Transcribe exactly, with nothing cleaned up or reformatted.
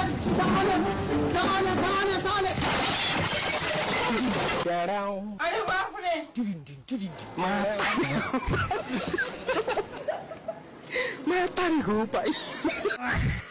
Tangan, tangan, tangan, tangan. Jarang. Ada apa nih? Mata gue, Pak.